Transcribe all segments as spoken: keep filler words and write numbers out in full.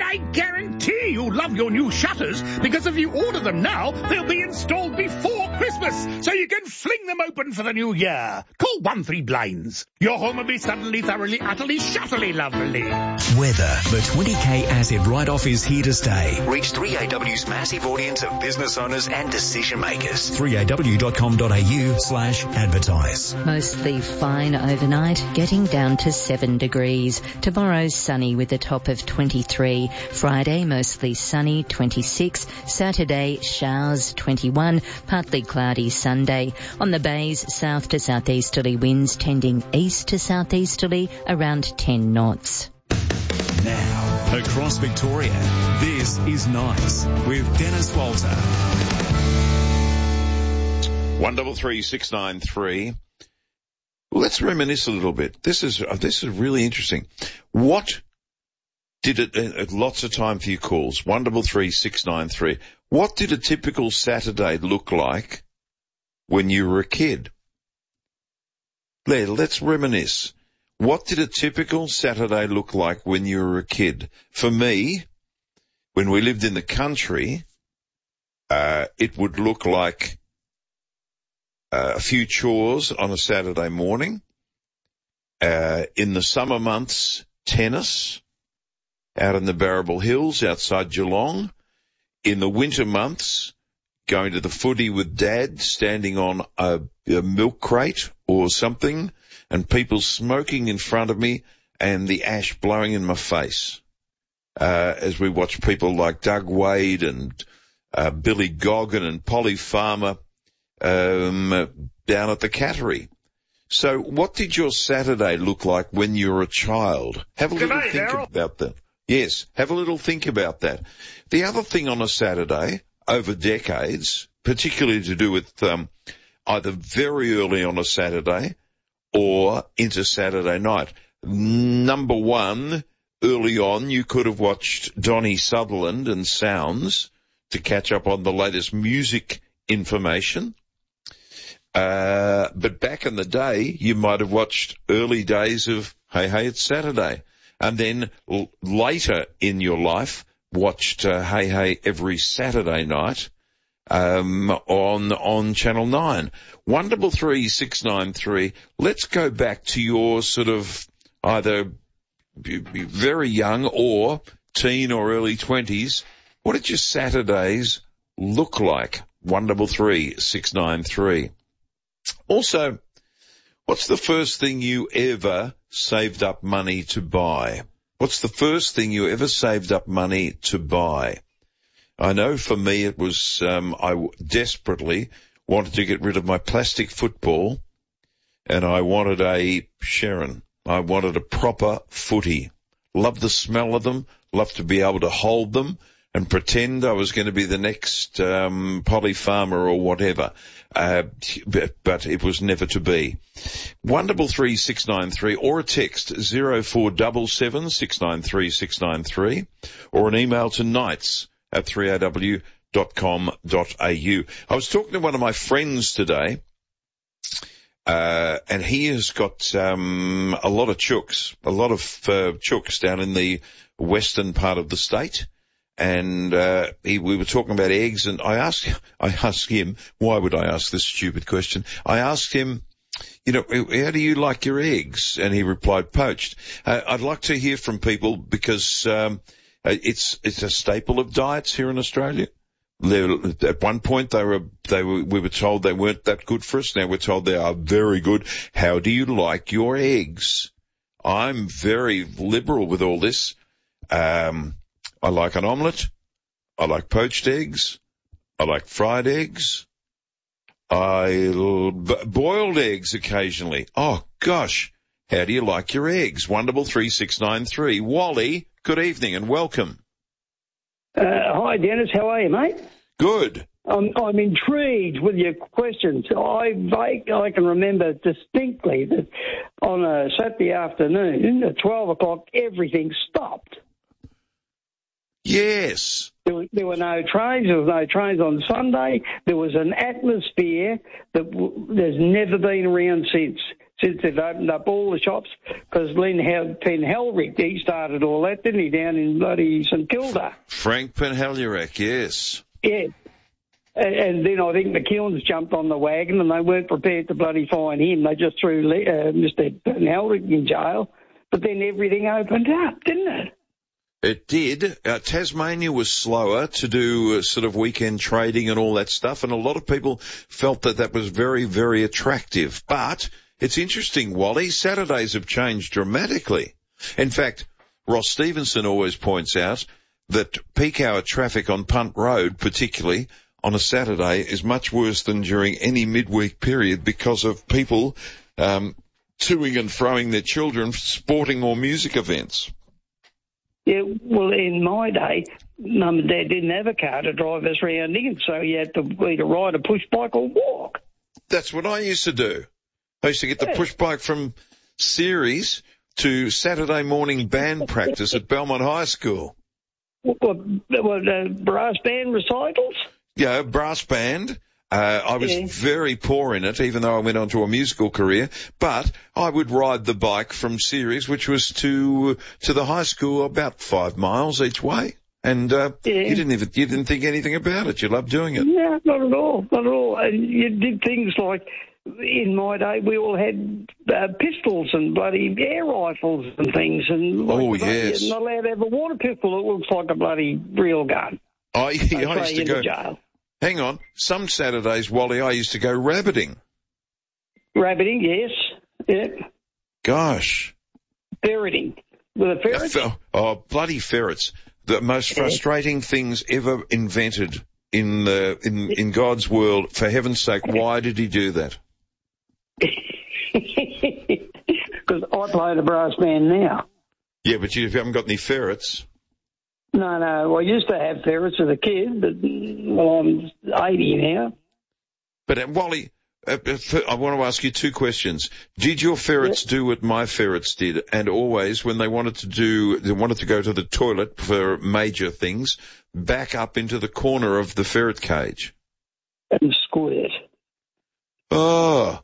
I guarantee you'll love your new shutters, because if you order them now, they'll be installed before Christmas, so you can fling them open for the new year. Call one three Blinds. Your home will be suddenly, thoroughly, utterly, shutterly lovely. Weather. The twenty K asset write-off is here to stay. Reach three A W's massive audience of business owners and decision makers. three A W dot com dot A U slash advertise. Mostly fine overnight, getting down to seven degrees. Tomorrow's sunny with a top of twenty-three. Friday, mostly sunny, twenty-six. Saturday, showers, twenty-one. Partly cloudy Sunday. On the bays, south to southeasterly winds tending east to southeasterly, around ten knots. Now, across Victoria, this is Nights with Dennis Walter. One double three six nine three. Let's reminisce a little bit. This is uh, this is really interesting. What did it? Uh, lots of time for your calls. One double three six nine three. What did a typical Saturday look like when you were a kid? Let, let's reminisce. What did a typical Saturday look like when you were a kid? For me, when we lived in the country, uh, it would look like Uh, a few chores on a Saturday morning. Uh, in the summer months, tennis out in the Barrable Hills outside Geelong. In the winter months, going to the footy with Dad, standing on a, a milk crate or something, and people smoking in front of me and the ash blowing in my face. Uh, as we watch people like Doug Wade and uh, Billy Goggin and Polly Farmer Um, down at the Cattery. So what did your Saturday look like when you were a child? Have a Good little day, think Darryl. about that. Yes, have a little think about that. The other thing on a Saturday, over decades, particularly to do with um, either very early on a Saturday or into Saturday night. Number one, early on, you could have watched Donnie Sutherland and Sounds to catch up on the latest music information. Uh, but back in the day, you might have watched early days of Hey, Hey, It's Saturday. And then l- later in your life, watched uh, Hey, Hey every Saturday night um, on on Channel nine. One double three six nine three. Let's go back to your sort of either very young or teen or early twenties. What did your Saturdays look like? One double three six nine three. Also, what's the first thing you ever saved up money to buy? What's the first thing you ever saved up money to buy? I know for me it was, um, I desperately wanted to get rid of my plastic football, and I wanted a Sharon. I wanted a proper footy. Loved the smell of them, loved to be able to hold them and pretend I was going to be the next um, Polly Farmer or whatever. Uh, but, but it was never to be. One double three six nine three, or a text zero four double seven six nine three six nine three, or an email to nights at three A W dot com dot A U. I was talking to one of my friends today, uh, and he has got um, a lot of chooks, a lot of uh, chooks down in the western part of the state. And uh, he, we were talking about eggs, and I asked, I asked him, why would I ask this stupid question? I asked him, you know, how do you like your eggs? And he replied, poached. Uh, I'd like to hear from people because um, it's it's a staple of diets here in Australia. They're, at one point, they were they were we were told they weren't that good for us. Now we're told they are very good. How do you like your eggs? I'm very liberal with all this. Um, I like an omelette. I like poached eggs. I like fried eggs. I b- boiled eggs occasionally. Oh, gosh. How do you like your eggs? One double three six nine three. Wally, good evening and welcome. Uh, hi, Dennis. How are you, mate? Good. I'm, I'm intrigued with your questions. I, I I can remember distinctly that on a Saturday afternoon at twelve o'clock, everything stopped. Yes. There, was, there were no trains. There was no trains on Sunday. There was an atmosphere that w- there's never been around since. since they've opened up all the shops, because Len Hel- Penhellerick, he started all that, didn't he, down in bloody St Kilda? Frank Penhellerick, yes. Yeah. And, and then I think McKeown's jumped on the wagon and they weren't prepared to bloody fine him. They just threw uh, Mister Penhellerick in jail. But then everything opened up, didn't it? It did. Uh, Tasmania was slower to do uh, sort of weekend trading and all that stuff, and a lot of people felt that that was very, very attractive. But it's interesting, Wally, Saturdays have changed dramatically. In fact, Ross Stevenson always points out that peak hour traffic on Punt Road, particularly on a Saturday, is much worse than during any midweek period because of people um, toing and froing their children for sporting or music events. Yeah, well, in my day, Mum and Dad didn't have a car to drive us around in, so you had to either ride a push bike or walk. That's what I used to do. I used to get the Yeah. push bike from Ceres to Saturday morning band practice at Belmont High School. What, what, what uh, brass band recitals? Yeah, brass band. Uh, I was Yeah. very poor in it, even though I went on to a musical career. But I would ride the bike from Ceres, which was to to the high school, about five miles each way. And uh, Yeah. you didn't even you didn't think anything about it. You loved doing it. Yeah, not at all, not at all. And you did things like, in my day, we all had uh, pistols and bloody air rifles and things. And like, Oh, today, yes. You're not allowed to have a water pistol that looks like a bloody real gun. I, They I throw used you to into go. jail. Hang on, some Saturdays, Wally, I used to go rabbiting. Rabbiting, yes. Yeah. Gosh. Ferreting. With a ferret? Oh, oh, bloody ferrets. The most frustrating things ever invented in the in, in God's world. For heaven's sake, why did he do that? Because I play the brass band now. Yeah, but you haven't got any ferrets. No, no. I used to have ferrets as a kid, but, well, I'm eighty now. But uh, Wally, uh, uh, I want to ask you two questions. Did your ferrets do what my ferrets did, and always when they wanted to do, they wanted to go to the toilet for major things, back up into the corner of the ferret cage? And squirt. Oh,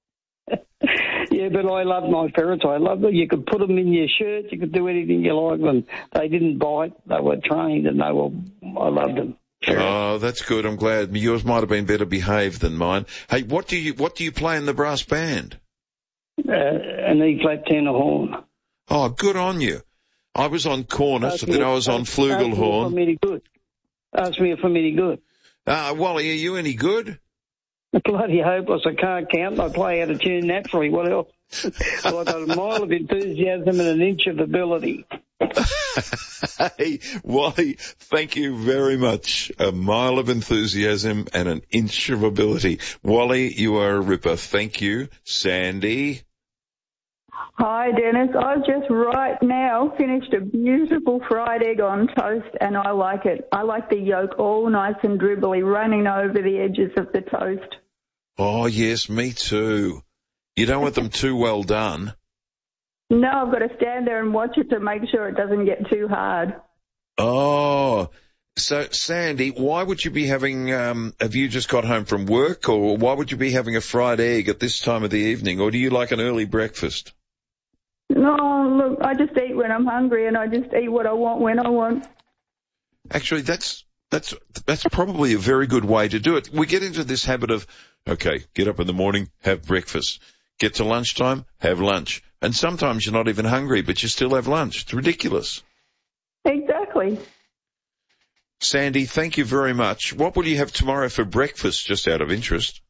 Yeah, but I love my ferrets. I love them. You could put them in your shirt. You could do anything you like them. They didn't bite. They were trained, and they were. I loved them. oh, that's good. I'm glad yours might have been better behaved than mine. Hey, what do you what do you play in the brass band? Uh, an E flat tenor horn. Oh, good on you. I was on cornet, Ask then me- I was on ask- ask me if I'm flugelhorn. any good. Ask me if I'm any good. Uh, Wally, are you any good? Bloody hopeless. I can't count. I play out of tune naturally. What else? Well, I've got a mile of enthusiasm and an inch of ability. Hey, Wally, thank you very much. A mile of enthusiasm and an inch of ability. Wally, you are a ripper. Thank you. Sandy. Hi, Dennis. I've just right now finished a beautiful fried egg on toast, and I like it. I like the yolk all nice and dribbly running over the edges of the toast. Oh, yes, me too. You don't want them too well done. No, I've got to stand there and watch it to make sure it doesn't get too hard. Oh, so Sandy, why would you be having, um, have you just got home from work, or why would you be having a fried egg at this time of the evening, or do you like an early breakfast? No, look, I just eat when I'm hungry, and I just eat what I want when I want. Actually, that's that's that's probably a very good way to do it. We get into this habit of, okay, get up in the morning, have breakfast. Get to lunchtime, have lunch. And sometimes you're not even hungry, but you still have lunch. It's ridiculous. Exactly. Sandy, thank you very much. What will you have tomorrow for breakfast, just out of interest?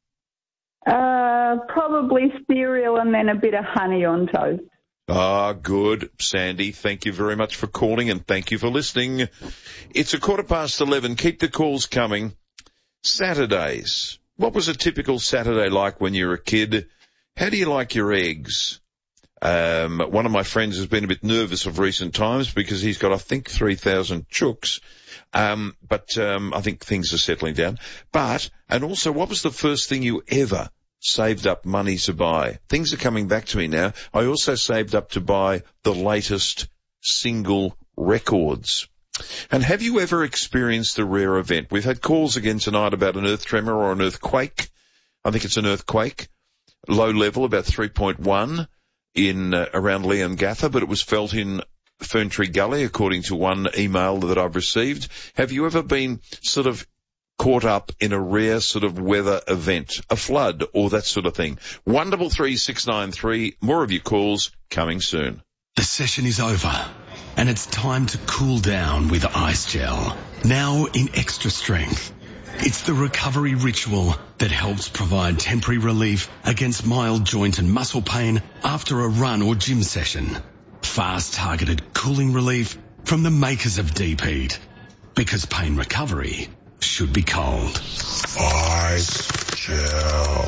Uh, probably cereal and then a bit of honey on toast. Ah, good. Sandy, thank you very much for calling and thank you for listening. It's a quarter past eleven. Keep the calls coming. Saturdays. What was a typical Saturday like when you were a kid? How do you like your eggs? Um, one of my friends has been a bit nervous of recent times because he's got, I think, three thousand chooks. Um, but, um, I think things are settling down. But, and also, what was the first thing you ever saved up money to buy? Things are coming back to me now. I also saved up to buy the latest single records. And have you ever experienced a rare event? We've had calls again tonight about an earth tremor or an earthquake. I think it's an earthquake. low level, about three point one in uh, around Leongatha, but it was felt in Ferntree Gully, according to one email that I've received. Have you ever been sort of caught up in a rare sort of weather event, a flood or that sort of thing? one double three six nine three. More of your calls coming soon. The session is over and it's time to cool down with Ice Gel. Now in extra strength. It's the recovery ritual that helps provide temporary relief against mild joint and muscle pain after a run or gym session. Fast targeted cooling relief from the makers of Deep Heat. Because pain recovery should be cold. Ice Gel.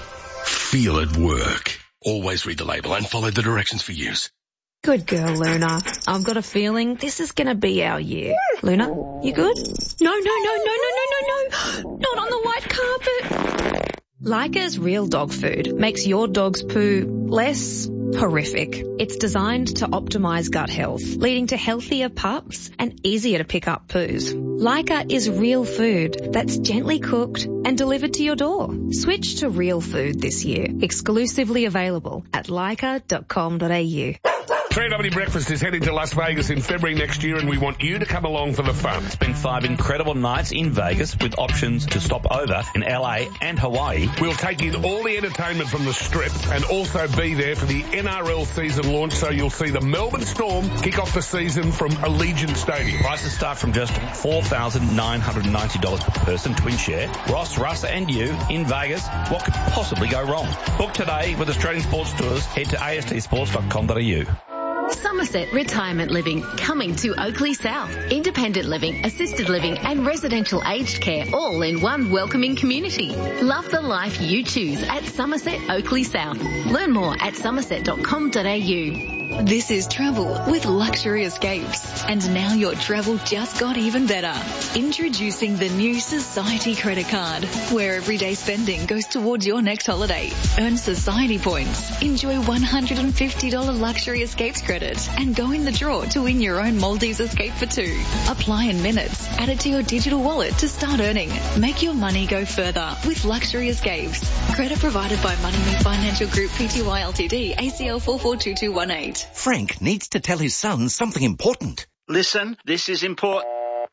Feel it work. Always read the label and follow the directions for use. Good girl, Luna. I've got a feeling this is going to be our year. Luna, you good? No, no, no, no, no, no, no, no. Not on the white carpet. Leica's Real Dog Food makes your dog's poo less horrific. It's designed to optimize gut health, leading to healthier pups and easier to pick up poos. Leica is real food that's gently cooked and delivered to your door. Switch to real food this year. Exclusively available at leica dot com dot a u. three W Breakfast is heading to Las Vegas in February next year, and we want you to come along for the fun. Spend five incredible nights in Vegas with options to stop over in L A and Hawaii. We'll take in all the entertainment from the Strip and also be there for the N R L season launch, so you'll see the Melbourne Storm kick off the season from Allegiant Stadium. Prices start from just four thousand nine hundred ninety dollars per person, twin share. Ross, Russ and you in Vegas. What could possibly go wrong? Book today with Australian Sports Tours. Head to a s t sports dot com dot a u. Somerset Retirement Living, coming to Oakley South. Independent living, assisted living and residential aged care all in one welcoming community. Love the life you choose at Somerset Oakley South. Learn more at somerset dot com dot a u. This is travel with Luxury Escapes. And now your travel just got even better. Introducing the new Society Credit Card, where everyday spending goes towards your next holiday. Earn Society points. Enjoy one hundred fifty dollars Luxury Escapes credit and go in the draw to win your own Maldives escape for two. Apply in minutes. Add it to your digital wallet to start earning. Make your money go further with Luxury Escapes. Credit provided by MoneyMe Financial Group Pty Ltd, A C L four four two two one eight. Frank needs to tell his son something important. Listen, this is important.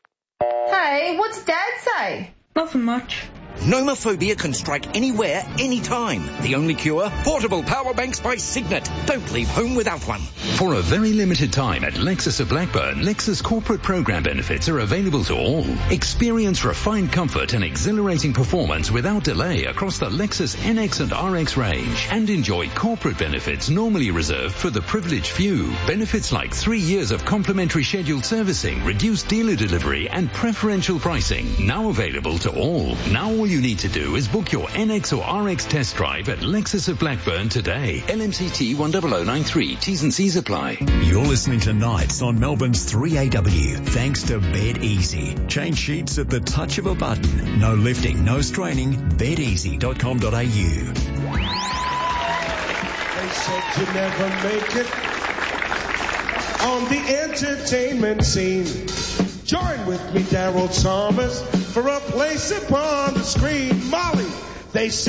Hey, what's Dad say? Nothing much. Nomophobia can strike anywhere, anytime. The only cure? Portable power banks by Signet. Don't leave home without one. For a very limited time at Lexus of Blackburn, Lexus corporate program benefits are available to all. Experience refined comfort and exhilarating performance without delay across the Lexus N X and R X range. And enjoy corporate benefits normally reserved for the privileged few. Benefits like three years of complimentary scheduled servicing, reduced dealer delivery and preferential pricing. Now available to all. Now all you need to do is book your N X or R X test drive at Lexus of Blackburn today. L M C T one zero zero nine three. T's and C's apply. You're listening to Nights on Melbourne's three A W, thanks to Bed Easy. Change sheets at the touch of a button. No lifting, no straining. bed easy dot com dot a u. They said you never make it on the entertainment scene. Join with me, Daryl Chalmers, for a place upon the screen. Molly, they said